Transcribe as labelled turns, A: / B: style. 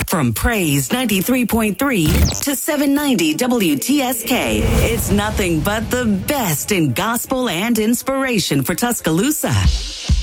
A: From Praise 93.3 to 790 WTSK, it's nothing but the best in gospel and inspiration for Tuscaloosa.